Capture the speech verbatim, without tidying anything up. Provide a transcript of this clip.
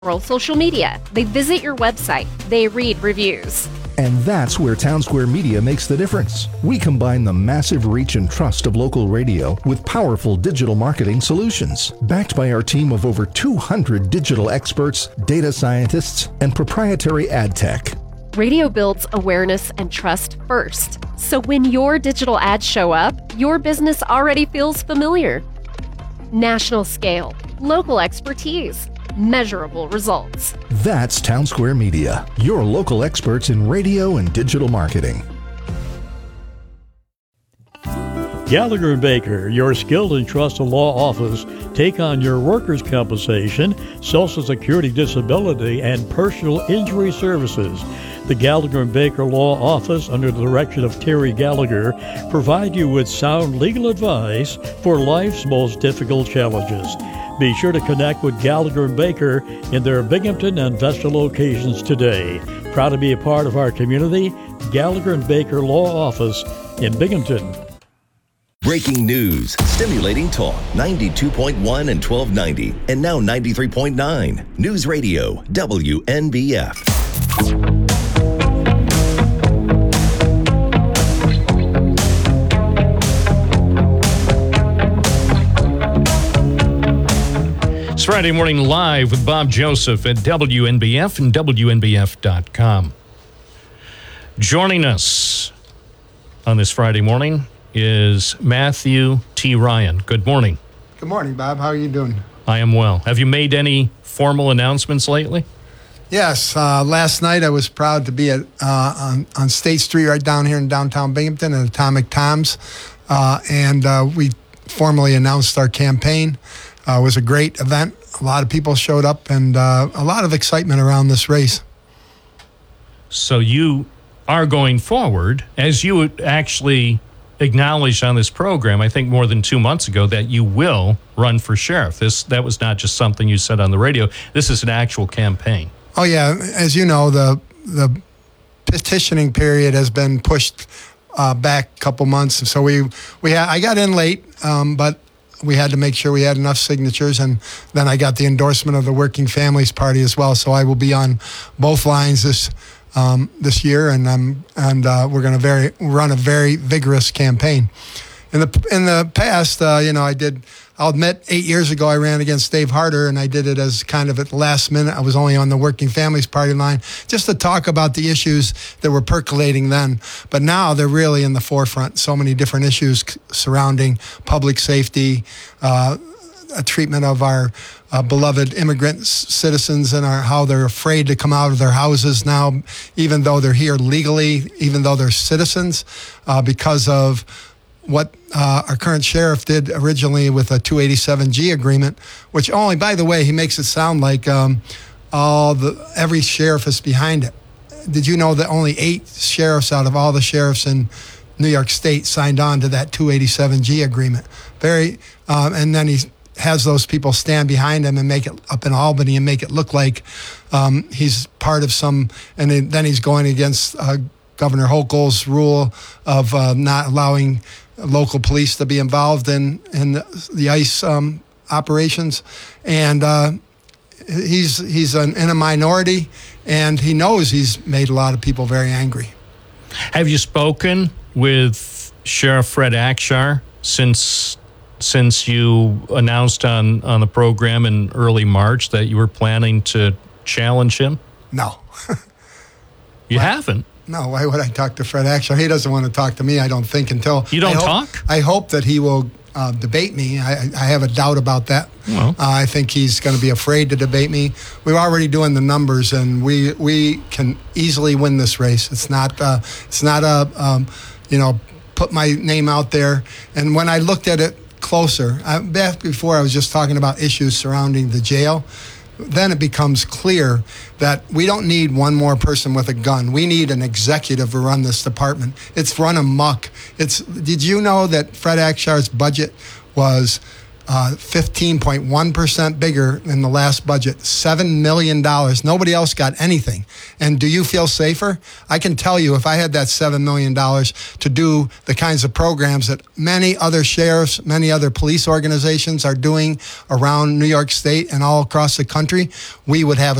social media. They visit your website. They read reviews. And that's where Town Square Media makes the difference. We combine the massive reach and trust of local radio with powerful digital marketing solutions, backed by our team of over two hundred digital experts, data scientists, and proprietary ad tech. Radio builds awareness and trust first. So when your digital ads show up, your business already feels familiar. National scale, local expertise, measurable results. That's Town Square Media, your local experts in radio and digital marketing. Gallagher and Baker, your skilled and trusted law office, take on your workers' compensation, Social Security disability, and personal injury services. The Gallagher and Baker Law Office, under the direction of Terry Gallagher, provide you with sound legal advice for life's most difficult challenges. Be sure to connect with Gallagher and Baker in their Binghamton and Vesta locations today. Proud to be a part of our community, Gallagher and Baker Law Office in Binghamton. Breaking news, stimulating talk, ninety-two point one and twelve ninety, and now ninety-three point nine. News Radio, W N B F. It's Friday Morning Live with Bob Joseph at W N B F and W N B F dot com. Joining us on this Friday morning is Matthew T. Ryan. Good morning. Good morning, Bob. How are you doing? I am well. Have you made any formal announcements lately? Yes. Uh, last night I was proud to be at uh, on, on State Street right down here in downtown Binghamton at Atomic Tom's, uh, and uh, we formally announced our campaign. Uh, it was a great event. A lot of people showed up, and uh, a lot of excitement around this race. So you are going forward, as you actually acknowledged on this program, I think more than two months ago, that you will run for sheriff. This that was not just something you said on the radio. This is an actual campaign. Oh yeah, as you know, the the petitioning period has been pushed uh, back a couple months, so we we ha- I got in late, um, but we had to make sure we had enough signatures, and then I got the endorsement of the Working Families Party as well. So I will be on both lines this. Um, this year, and um, and uh, we're going to very run a very vigorous campaign. In the in the past, uh, you know, I did. I'll admit, eight years ago, I ran against Dave Harder, and I did it as kind of at the last minute. I was only on the Working Families Party line, just to talk about the issues that were percolating then. But now they're really in the forefront. So many different issues surrounding public safety, uh, a treatment of our uh, beloved immigrant citizens and our, how they're afraid to come out of their houses now, even though they're here legally, even though they're citizens, uh, because of what uh, our current sheriff did originally with a two eighty-seven G agreement, which only, by the way, he makes it sound like um, all the every sheriff is behind it. Did you know that only eight sheriffs out of all the sheriffs in New York State signed on to that two eighty-seven G agreement? Very, um, and then he's has those people stand behind him and make it up in Albany and make it look like um, he's part of some, and then he's going against uh, Governor Hochul's rule of uh, not allowing local police to be involved in, in the, the ICE um, operations. And uh, he's he's an, in a minority, and he knows he's made a lot of people very angry. Have you spoken with Sheriff Fred Akshar since since you announced on, on the program in early March that you were planning to challenge him? No. You why, haven't? No, why would I talk to Fred Akshar? He doesn't want to talk to me, I don't think, until... You don't I hope, talk? I hope that he will uh, debate me. I, I have a doubt about that. Well. Uh, I think he's going to be afraid to debate me. We're already doing the numbers, and we we can easily win this race. It's not, uh, it's not a, um, you know, put my name out there. And when I looked at it closer, I, back before I was just talking about issues surrounding the jail, then it becomes clear that we don't need one more person with a gun. We need an executive to run this department. It's run amok. It's, did you know that Fred Akshar's budget was Uh, fifteen point one percent bigger than the last budget, seven million dollars. Nobody else got anything. And do you feel safer? I can tell you, if I had that seven million dollars to do the kinds of programs that many other sheriffs, many other police organizations are doing around New York State and all across the country, we would have a